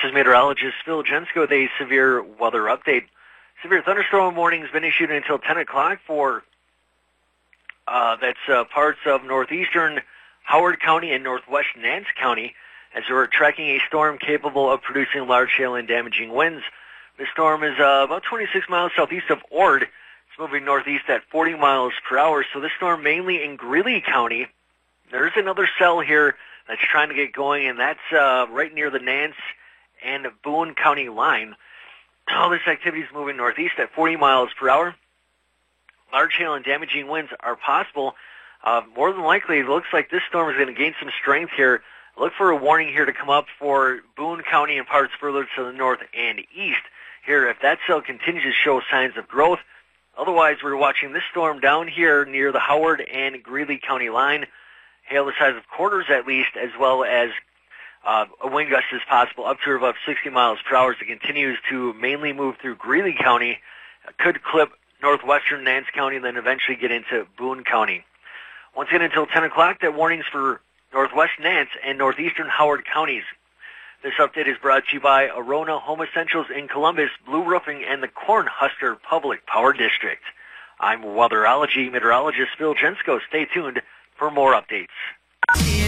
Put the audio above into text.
is meteorologist Phil Jensko with a severe weather update. Severe thunderstorm warning has been issued until 10 o'clock for parts of northeastern Howard County and northwest Nance County, as we're tracking a storm capable of producing large hail and damaging winds. The storm is about 26 miles southeast of Ord. It's moving northeast at 40 miles per hour, so this storm mainly in Greeley County. There's another cell here that's trying to get going, and that's right near the Nance and Boone County line. All this activity is moving northeast at 40 miles per hour. Large hail and damaging winds are possible. More than likely, it looks like this storm is going to gain some strength here. Look for a warning here to come up for Boone County and parts further to the north and east. Here, if that cell continues to show signs of growth. Otherwise, we're watching this storm down here near the Howard and Greeley County line. Hail the size of quarters at least, as well as a wind gust is possible up to about 60 miles per hour as it continues to mainly move through Greeley County. Could clip northwestern Nance County and then eventually get into Boone County. Once again, until 10 o'clock, that warnings for northwest Nance and northeastern Howard counties. This update is brought to you by Arona Home Essentials in Columbus, Blue Roofing, and the Cornhusker Public Power District. I'm weatherology meteorologist Phil Jensko. Stay tuned for more updates.